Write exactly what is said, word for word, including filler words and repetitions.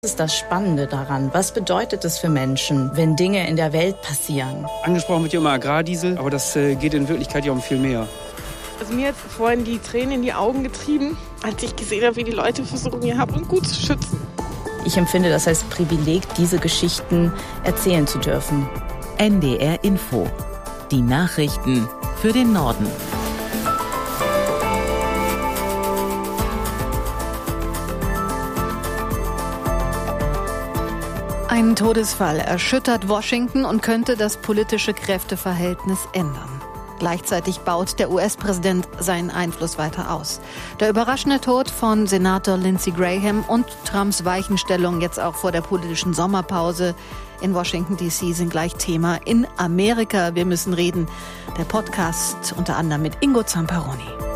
Was ist das Spannende daran? Was bedeutet es für Menschen, wenn Dinge in der Welt passieren? Angesprochen wird ja immer Agrardiesel, aber das äh, geht in Wirklichkeit ja um viel mehr. Also mir hat vorhin die Tränen in die Augen getrieben, als ich gesehen habe, wie die Leute versuchen, ihr Hab und Gut zu schützen. Ich empfinde das als Privileg, diese Geschichten erzählen zu dürfen. N D R Info. Die Nachrichten für den Norden. Ein Todesfall erschüttert Washington und könnte das politische Kräfteverhältnis ändern. Gleichzeitig baut der U S-Präsident seinen Einfluss weiter aus. Der überraschende Tod von Senator Lindsey Graham und Trumps Weichenstellung jetzt auch vor der politischen Sommerpause in Washington D C sind gleich Thema in Amerika. Wir müssen reden. Der Podcast unter anderem mit Ingo Zamperoni.